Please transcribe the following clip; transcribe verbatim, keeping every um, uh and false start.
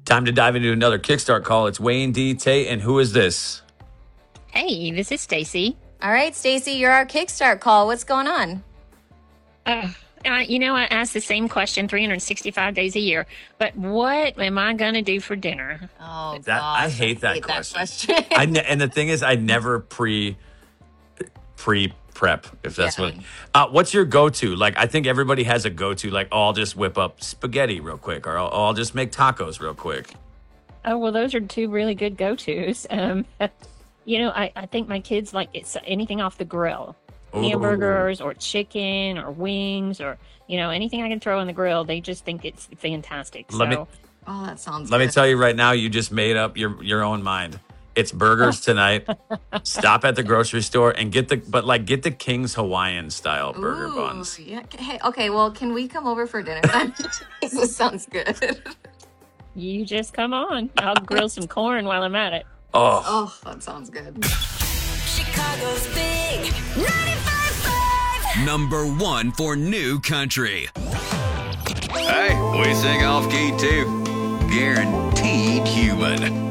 Time to dive into another Kickstart call. It's Wayne D. Tate, and who is this? Hey, this is Stacy. All right, Stacy, you're our Kickstart call. What's going on? Uh, uh, you know, I ask the same question three hundred sixty-five days a year, but what am I going to do for dinner? Oh, That gosh, I hate that hate question. That question. I ne- and the thing is, I never pre pre prep if that's Yeah. what. Uh, what's your go to? Like, I think everybody has a go to. Like, oh, I'll just whip up spaghetti real quick, or I'll, I'll just make tacos real quick. Oh, well, those are two really good go-tos. Um, you know, I, I think my kids like it's anything off the grill. Ooh. Hamburgers or chicken or wings or, you know, anything I can throw on the grill. They just think it's fantastic. Let so, me- Oh, that sounds Let good. me tell you right now, you just made up your your own mind. It's burgers tonight. Stop at the grocery store and get the but like get the King's Hawaiian style burger Ooh, buns. Yeah. Hey, okay, well, can we come over for dinner then? This sounds good. you just come on. I'll grill some corn while I'm at it. Oh, Oh, that sounds good. Chicago's Big ninety-five point five. Number one for new country. Hey, we sing off key too. Guaranteed human.